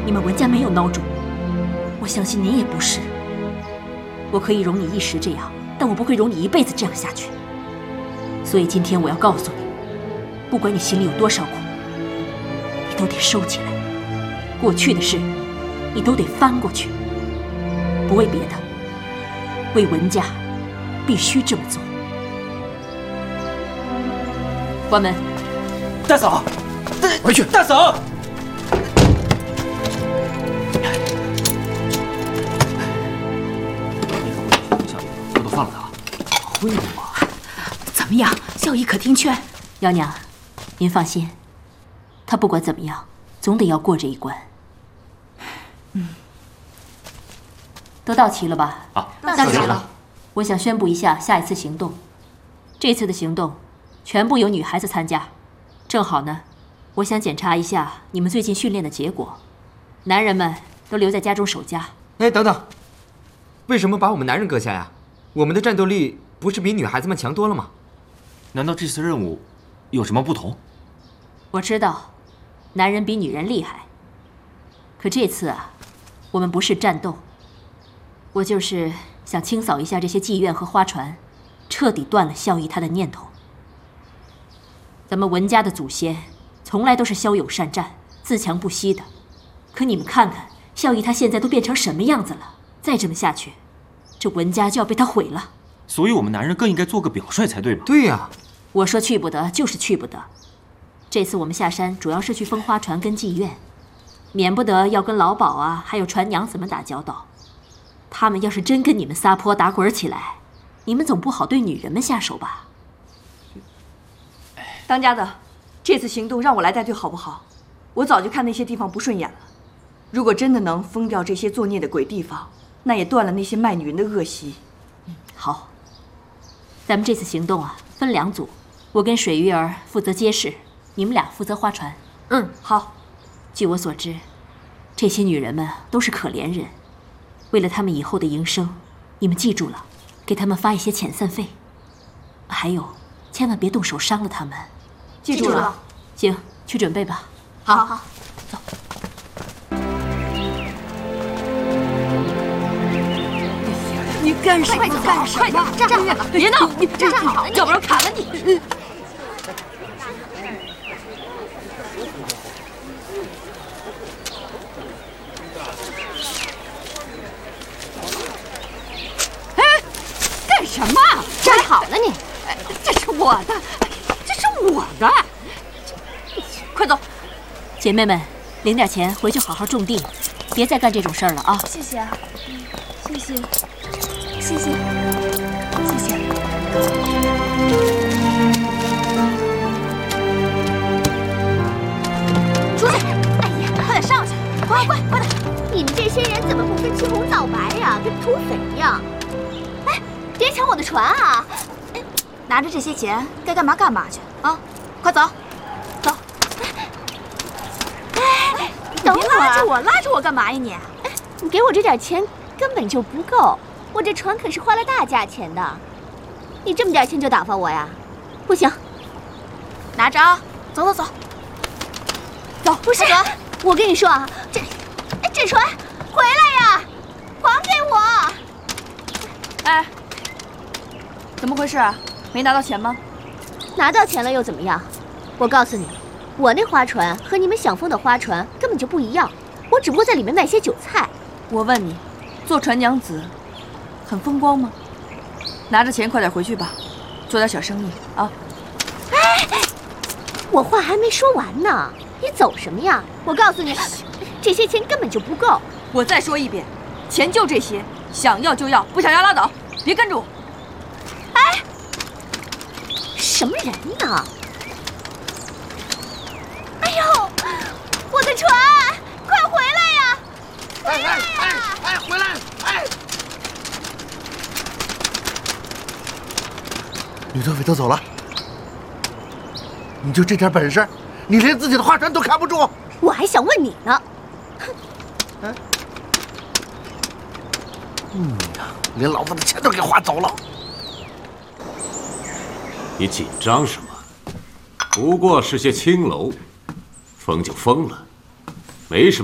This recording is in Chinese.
你们文家没有孬种，我相信你也不是。我可以容你一时这样，但我不会容你一辈子这样下去。所以今天我要告诉你，不管你心里有多少苦，你都得收起来。过去的事，你都得翻过去。不为别的，为文家，必须这么做。关门。 大嫂， 回去。 大嫂。 放了他，会的吗？ 怎么样，孝义可听劝？幺娘，您放心，他不管怎么样，总得要过这一关。都到齐了吧？ 啊， 到齐了。我想宣布一下下一次行动。这次的行动，全部由女孩子参加。正好呢，我想检查一下你们最近训练的结果。男人们都留在家中守家。 哎，等等，为什么把我们男人搁下呀？ 我们的战斗力不是比女孩子们强多了吗？ 难道这次任务有什么不同？ 我知道，男人比女人厉害。可这次啊，我们不是战斗，我就是想清扫一下这些妓院和花船，彻底断了孝义他的念头。咱们文家的祖先从来都是骁勇善战、自强不息的，可你们看看孝义他现在都变成什么样子了？再这么下去， 这文家就要被他毁了， 所以我们男人更应该做个表率才对吧？ 对呀， 我说去不得就是去不得。这次我们下山主要是去封花船跟妓院，免不得要跟老鸨啊，还有船娘子们打交道。他们要是真跟你们撒泼打滚起来，你们总不好对女人们下手吧？ 当家的，这次行动让我来带队好不好？我早就看那些地方不顺眼了。如果真的能封掉这些作孽的鬼地方， 那也断了那些卖女人的恶习。 好，咱们这次行动啊，分2组，我跟水鱼儿负责街市，你们俩负责花船。 好。 据我所知，这些女人们都是可怜人，为了她们以后的营生，你们记住了，给她们发一些遣散费。还有，千万别动手伤了她们。 记住了。 行，去准备吧。 好， 走。 你干什么？干什么？站好！别闹！你站好，要不然砍了你！哎，干什么？ 站好了你！ 这是我的，这是我的！快走！ 姐妹们，领点钱回去好好种地，别再干这种事儿了啊！ 谢谢，谢谢。 谢谢，谢谢。出去！哎呀，快点上去！快点！你们这些人怎么不分青红皂白呀？跟土匪一样！哎，别抢我的船啊！拿着这些钱，该干嘛干嘛去啊！快走，走！哎，等会儿，拉着我干嘛呀你？哎，你给我这点钱根本就不够。 我这船可是花了大价钱的，你这么点钱就打发我呀？不行，拿着啊！走，走！不是，我跟你说啊，这船回来呀，还给我！ 哎，怎么回事啊？没拿到钱吗？ 拿到钱了又怎么样？我告诉你，我那花船和你们想封的花船根本就不一样，我只不过在里面卖些韭菜。 我问你，做船娘子 很风光吗？拿着钱快点回去吧，做点小生意啊！ 哎，我话还没说完呢，你走什么呀？我告诉你，这些钱根本就不够。 我再说一遍，钱就这些，想要就要，不想要拉倒，别跟着我。 哎，什么人呢？哎呦，我的船，快回来呀！回来呀！ 回来！哎！ 女特匪都走了，你就这点本事，你连自己的花船都看不住？ 我还想问你呢。 哼！连老子的钱都给花走了。 你紧张什么？不过是些青楼，封就封了，没什么。